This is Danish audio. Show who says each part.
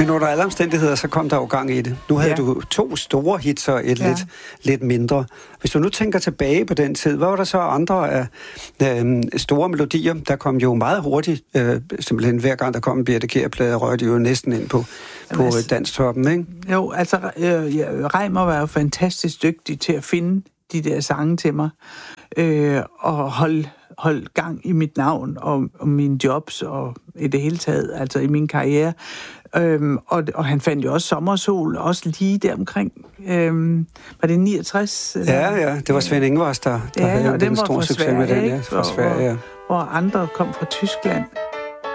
Speaker 1: Men under alle omstændigheder, så kom der jo gang i det. Nu havde du 2 store hits og et lidt mindre. Hvis du nu tænker tilbage på den tid, hvad var der så andre af store melodier? Der kom jo meget hurtigt, simpelthen hver gang der kom en Birthe Kjær-plade, røg de jo næsten ind på danstoppen, ikke?
Speaker 2: Jo, altså Reimer var jo fantastisk dygtig til at finde de der sange til mig, og holde gang i mit navn og mine jobs og i det hele taget, altså i min karriere. Og han fandt jo også Sommersol, også lige der omkring. Var det 69?
Speaker 1: Ja, det var Svend Ingvars, der havde den store succes med den, fra Sverige.
Speaker 2: Hvor andre kom fra Tyskland.